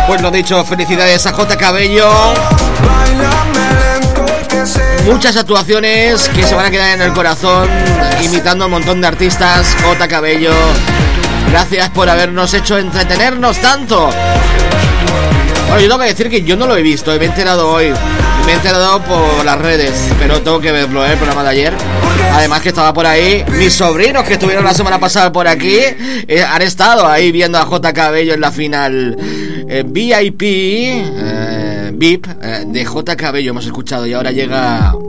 Pues lo dicho, felicidades a J. Cabello. Muchas actuaciones que se van a quedar en el corazón, imitando a un montón de artistas. J. Cabello, gracias por habernos hecho entretenernos tanto. Bueno, yo tengo que decir que yo no lo he visto, me he enterado hoy. Me he enterado por las redes, pero tengo que verlo, el programa de ayer. Además que estaba por ahí mis sobrinos que estuvieron la semana pasada por aquí, han estado ahí viendo a J. Cabello en la final VIP de J. Cabello hemos escuchado, y ahora llega